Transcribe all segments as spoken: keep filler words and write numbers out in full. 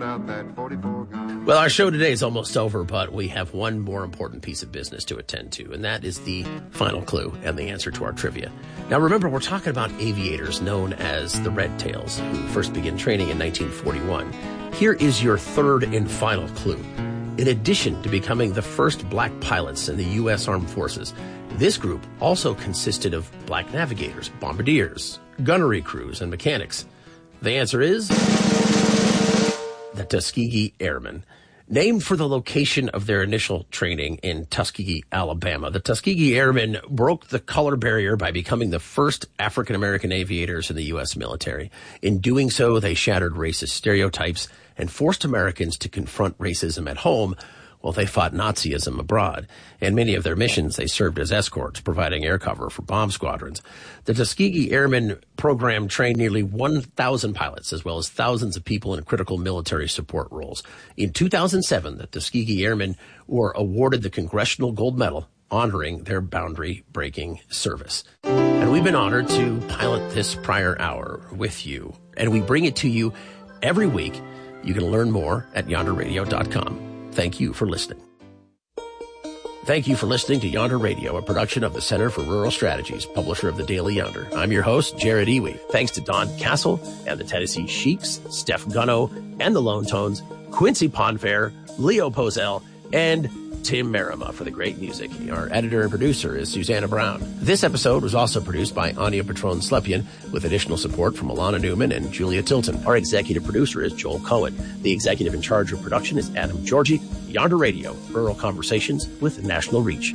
out that forty-four gun. Well, our show today is almost over, but we have one more important piece of business to attend to, and that is the final clue and the answer to our trivia. Now, remember, we're talking about aviators known as the Red Tails, who first began training in nineteen forty-one. Here is your third and final clue. In addition to becoming the first black pilots in the U S Armed Forces, this group also consisted of black navigators, bombardiers, gunnery crews, and mechanics. The answer is the Tuskegee Airmen. Named for the location of their initial training in Tuskegee, Alabama, the Tuskegee Airmen broke the color barrier by becoming the first African-American aviators in the U S military. In doing so, they shattered racist stereotypes and forced Americans to confront racism at home while they fought Nazism abroad. In many of their missions, they served as escorts, providing air cover for bomb squadrons. The Tuskegee Airmen program trained nearly one thousand pilots, as well as thousands of people in critical military support roles. In two thousand seven, the Tuskegee Airmen were awarded the Congressional Gold Medal, honoring their boundary-breaking service. And we've been honored to pilot this prior hour with you, and we bring it to you every week. You can learn more at yonder radio dot com. Thank you for listening. Thank you for listening to Yonder Radio, a production of the Center for Rural Strategies, publisher of the Daily Yonder. I'm your host, Jared Iwi. Thanks to Don Castle and the Tennessee Sheiks, Steph Gunno and the Lone Tones, Quincy Ponfair, Leo Pozell, and Tim Merima for the great music. Our editor and producer is Susanna Brown. This episode was also produced by Anya Patron-Slepian with additional support from Alana Newman and Julia Tilton. Our executive producer is Joel Cohen. The executive in charge of production is Adam Georgie. Yonder Radio, rural conversations with national reach.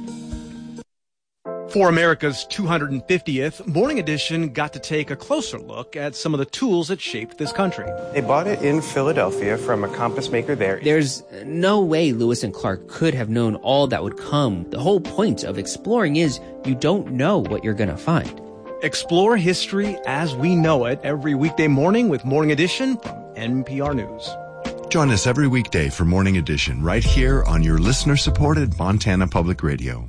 For America's two hundred fiftieth, Morning Edition got to take a closer look at some of the tools that shaped this country. They bought it in Philadelphia from a compass maker there. There's no way Lewis and Clark could have known all that would come. The whole point of exploring is you don't know what you're going to find. Explore history as we know it every weekday morning with Morning Edition from N P R News. Join us every weekday for Morning Edition right here on your listener-supported Montana Public Radio.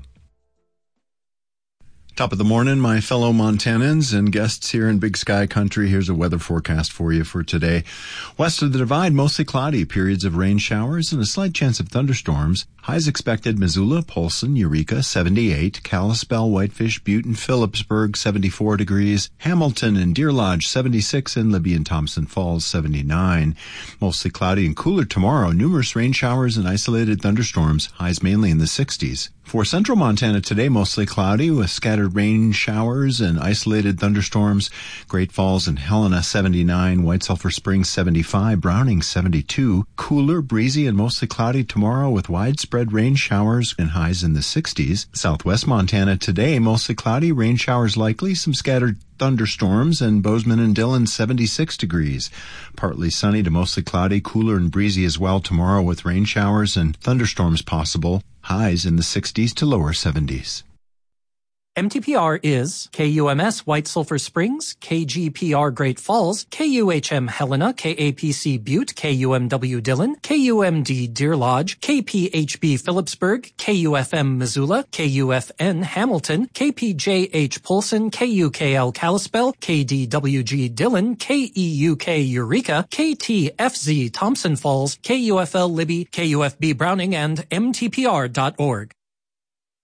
Top of the morning, my fellow Montanans and guests here in Big Sky Country. Here's a weather forecast for you for today. West of the Divide, mostly cloudy, periods of rain showers and a slight chance of thunderstorms. Highs expected: Missoula, Polson, Eureka, seventy-eight, Kalispell, Whitefish, Butte, and Phillipsburg, seventy-four degrees, Hamilton and Deer Lodge, seventy-six, and Libby and Thompson Falls, seventy-nine. Mostly cloudy and cooler tomorrow. Numerous rain showers and isolated thunderstorms. Highs mainly in the sixties. For central Montana today, mostly cloudy with scattered rain showers and isolated thunderstorms. Great Falls and Helena, seventy-nine. White Sulphur Springs, seventy-five. Browning, seventy-two. Cooler, breezy, and mostly cloudy tomorrow with widespread rain showers and highs in the sixties. Southwest Montana today, mostly cloudy, rain showers likely, some scattered thunderstorms, and Bozeman and Dillon, seventy-six degrees. Partly sunny to mostly cloudy, cooler and breezy as well tomorrow with rain showers and thunderstorms possible. Highs in the sixties to lower seventies. M T P R is K U M S White Sulphur Springs, K G P R Great Falls, K U H M Helena, K A P C Butte, K U M W Dillon, K U M D Deer Lodge, K P H B Phillipsburg, K U F M Missoula, K U F N Hamilton, K P J H Polson, K U K L Kalispell, K D W G Dillon, K E U K Eureka, K T F Z Thompson Falls, K U F L Libby, K U F B Browning, and M T P R dot org.